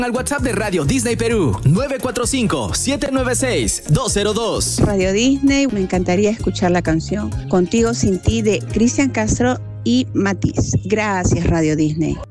Al WhatsApp de Radio Disney Perú, 945-796-202. Radio Disney, me encantaría escuchar la canción Contigo sin ti de Cristian Castro y Matiz. Gracias, Radio Disney.